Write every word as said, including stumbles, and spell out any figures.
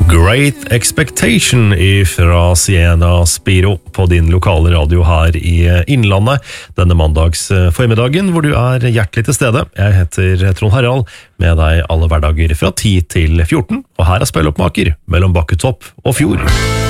Great Expectation fra Siena Spiro på din lokale radio her i Innlandet denne mandags formiddagen, hvor du er hjertelig til stede. Jeg heter Trond Harald, med deg alle hverdager fra ti til fjorten, og her er spilloppmaker mellom Bakketopp og Fjord.